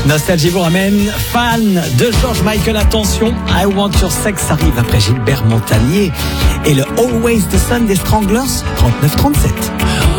Nostalgie vous ramène. Fan de George Michael, attention, I Want Your Sex arrive après Gilbert Montagnier et le Always the Sun des Stranglers, 39-37.